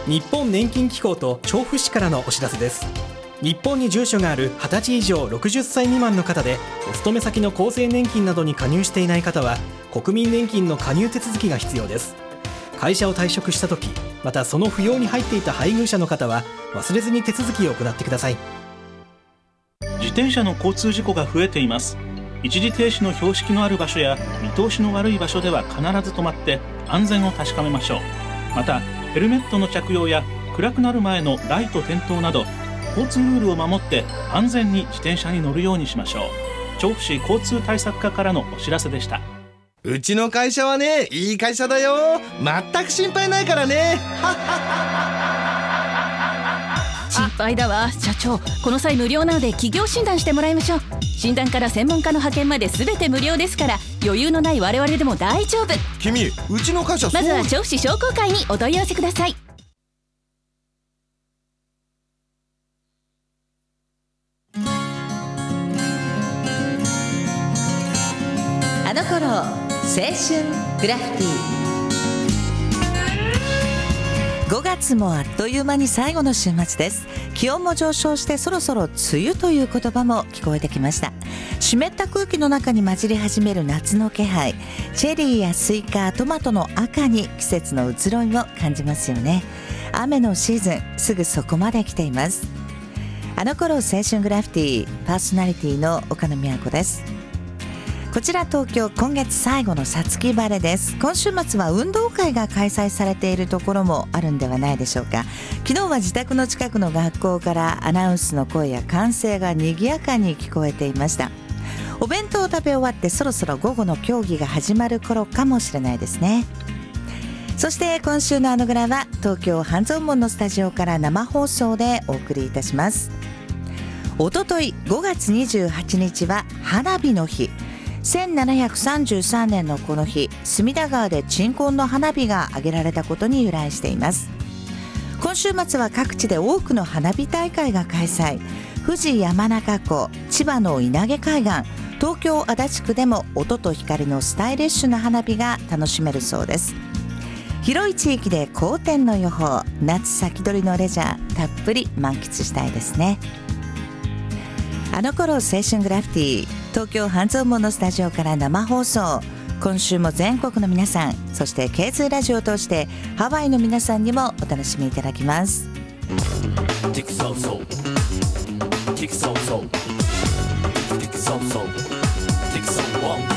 日本年金機構と調布市からのお知らせです。日本に住所がある20歳以上60歳未満の方で、お勤め先の厚生年金などに加入していない方は国民年金の加入手続きが必要です。会社を退職した時、またその扶養に入っていた配偶者の方は忘れずに手続きを行ってください。 自転車の交通事故が増えています。一時停止の標識のある場所や見通しの悪い場所では必ず止まって安全を確かめましょう。またヘルメットの着用や暗くなる前のライト点灯など交通ルールを守って安全に自転車に乗るようにしましょう。調布市交通対策課からのお知らせでした。 うちの会社はね、いい会社だよ。全く心配ないからね。 心配だわ社長。この際無料なので企業診断してもらいましょう。診断から専門家の派遣まで全て無料ですから、余裕のない我々でも大丈夫。 君、うちの会社まずは調布市商工会にお問い合わせください。 あの頃青春グラフィティ。5月もあっという間に最後の週末です。気温も上昇してそろそろ梅雨という言葉も聞こえてきました。湿った空気の中に混じり始める夏の気配、チェリーやスイカ、トマトの赤に季節の移ろいを感じますよね。雨のシーズン、すぐそこまで来ています。あの頃青春グラフィティ、パーソナリティの岡野美和子です。こちら東京、今月最後の五月晴れです。今週末は運動会が開催されているところもあるんではないでしょうか。昨日は自宅の近くの学校からアナウンスの声や歓声が賑やかに聞こえていました。お弁当を食べ終わってそろそろ午後の競技が始まる頃かもしれないですね。そして今週のあのぐらは東京半蔵門のスタジオから生放送でお送りいたします。おととい5月28日は花火の日。1733年のこの日、隅田川で鎮魂の花火が挙げられたことに由来しています。今週末は各地で多くの花火大会が開催。富士山中湖、千葉の稲毛海岸、東京足立区でも音と光のスタイリッシュな花火が楽しめるそうです。広い地域で好天の予報、夏先取りのレジャーたっぷり満喫したいですね。あの頃青春グラフィティ、東京半蔵門のスタジオから生放送。今週も全国の皆さん、そして K2 ラジオを通してハワイの皆さんにもお楽しみいただきます。 Tick so so, tick so so, tick so so, tick so one.